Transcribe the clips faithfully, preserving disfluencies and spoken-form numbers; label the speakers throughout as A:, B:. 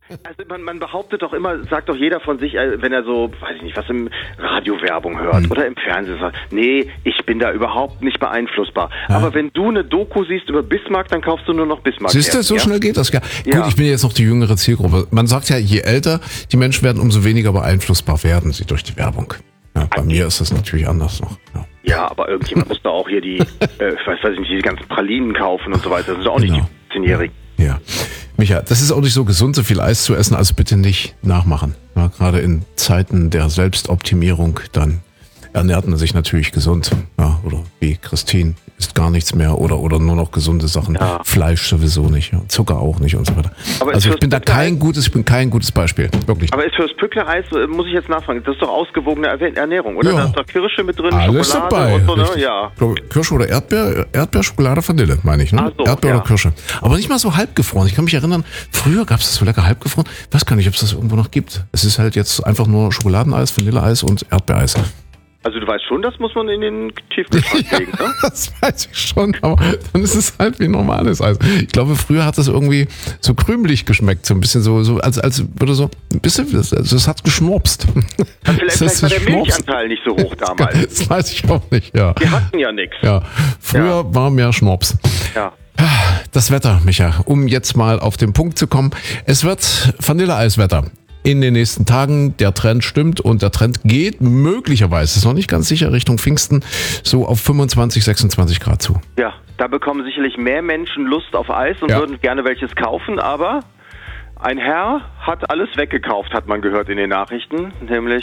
A: Also man, man behauptet doch immer, sagt doch jeder von sich, wenn er so, weiß ich nicht, was im Radiowerbung hört hm. oder im Fernsehen sagt, nee, ich bin da überhaupt nicht beeinflussbar. Ja. Aber wenn du eine Doku siehst über Bismarck, dann kaufst du nur noch Bismarck.
B: Siehst du, so ja? schnell geht das ja. ja. Gut, ich bin jetzt noch die jüngere Zielgruppe. Man sagt ja, je älter die Menschen werden, umso weniger beeinflussbar werden sie durch die Werbung. Ja, bei mir ist das natürlich anders noch. Ja,
A: ja, aber irgendjemand muss da auch hier die, äh, ich weiß, weiß nicht, die ganzen Pralinen kaufen und so weiter. Das sind auch nicht genau. die zehnjährigen.
B: Ja, Micha, das ist auch nicht so gesund, so viel Eis zu essen, also bitte nicht nachmachen. Ja, gerade in Zeiten der Selbstoptimierung, dann ernährt man sich natürlich gesund. Ja, oder wie Christine, isst gar nichts mehr oder, oder nur noch gesunde Sachen. Ja. Fleisch sowieso nicht, ja, Zucker auch nicht und so weiter. Aber also ich bin da kein gutes, ich bin kein gutes Beispiel, wirklich.
A: Aber ist fürs Pückler-Eis, muss ich jetzt nachfragen, das ist doch ausgewogene Ernährung, oder?
B: Ja.
A: Da ist doch Kirsche mit drin,
B: alles
A: Schokolade
B: dabei.
A: und so, ne? Ja.
B: Kirsche oder Erdbeer, Erdbeer, Schokolade, Vanille, meine ich, ne?
A: Ach so,
B: Erdbeer
A: ja.
B: oder Kirsche. Aber nicht mal so halbgefroren. Ich kann mich erinnern, früher gab es das so lecker halbgefroren. Ich weiß gar nicht, ob es das irgendwo noch gibt. Es ist halt jetzt einfach nur Schokoladeneis, Vanilleeis und Erdbeereis.
A: Also du weißt schon, das muss man in den Tiefkühlschrank legen, ne?
B: Das weiß ich schon, aber dann ist es halt wie normales Eis. Ich glaube, früher hat das irgendwie so krümelig geschmeckt, so ein bisschen so, so als, als würde so ein bisschen, also es hat geschmorpst.
A: Ja, vielleicht, vielleicht war der Milchanteil nicht so hoch damals.
B: Das weiß ich auch nicht, ja.
A: Die hatten ja nichts.
B: Ja, früher ja. war mehr Schmops.
A: Ja.
B: Das Wetter, Micha, um jetzt mal auf den Punkt zu kommen. Es wird Vanilleeiswetter. In den nächsten Tagen, der Trend stimmt und der Trend geht möglicherweise, ist noch nicht ganz sicher, Richtung Pfingsten, so auf fünfundzwanzig, sechsundzwanzig Grad zu.
A: Ja, da bekommen sicherlich mehr Menschen Lust auf Eis und ja. würden gerne welches kaufen, aber ein Herr hat alles weggekauft, hat man gehört in den Nachrichten, nämlich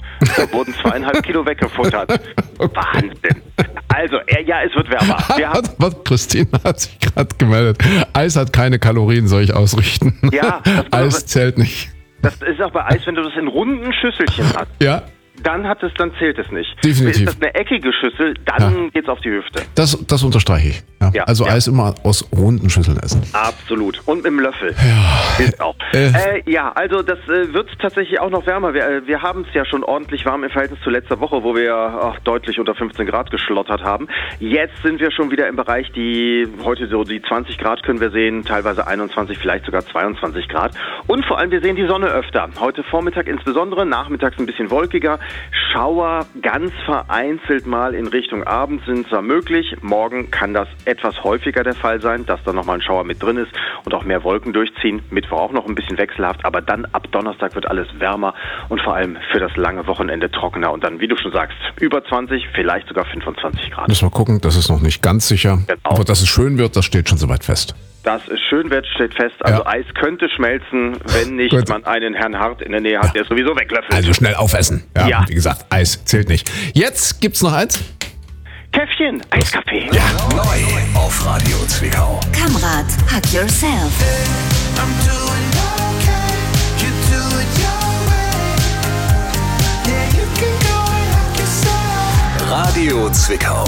A: da wurden zweieinhalb Kilo weggefuttert. Wahnsinn. Also, ja, es wird wärmer. Wir haben
B: Was, Christine hat sich gerade gemeldet. Eis hat keine Kalorien, soll ich ausrichten.
A: Ja,
B: Eis zählt nicht.
A: Das ist auch bei Eis, wenn du das in runden Schüsselchen hast.
B: Ja.
A: Dann hat es, dann zählt es nicht.
B: Definitiv.
A: Ist das eine eckige Schüssel, dann ja. geht's auf die Hüfte.
B: Das, das unterstreiche ich. Ja. Ja. Also ja. Eis immer aus runden Schüsseln essen.
A: Absolut. Und mit dem Löffel.
B: Ja.
A: Ist auch. Äh. Äh, ja, also das äh, wird tatsächlich auch noch wärmer. Wir, äh, wir haben es ja schon ordentlich warm im Verhältnis zu letzter Woche, wo wir ach, deutlich unter fünfzehn Grad geschlottert haben. Jetzt sind wir schon wieder im Bereich, die heute so die zwanzig Grad können wir sehen, teilweise einundzwanzig, vielleicht sogar zweiundzwanzig Grad. Und vor allem, wir sehen die Sonne öfter. Heute Vormittag insbesondere, nachmittags ein bisschen wolkiger. Schauer ganz vereinzelt mal in Richtung Abend sind zwar möglich. Morgen kann das etwas häufiger der Fall sein, dass da nochmal ein Schauer mit drin ist und auch mehr Wolken durchziehen. Mittwoch auch noch ein bisschen wechselhaft, aber dann ab Donnerstag wird alles wärmer und vor allem für das lange Wochenende trockener und dann, wie du schon sagst, über zwanzig, vielleicht sogar fünfundzwanzig Grad.
B: Müssen wir gucken, das ist noch nicht ganz sicher. Genau. Aber dass es schön wird, das steht schon soweit fest.
A: Dass es schön wird, steht fest. Also ja. Eis könnte schmelzen, wenn nicht Gut. man einen Herrn Hart in der Nähe hat, ja. der sowieso weglöffelt.
B: Also schnell aufessen. Ja,
A: ja.
B: Wie gesagt, Eis zählt nicht. Jetzt gibt's noch eins.
A: Käffchen, Eiskaffee.
C: Ja. Neu auf Radio Zwickau.
D: Kamerad, Hug Yourself.
E: I'm doing okay. You do it your way. Yeah, you can go and hug yourself.
C: Radio Zwickau.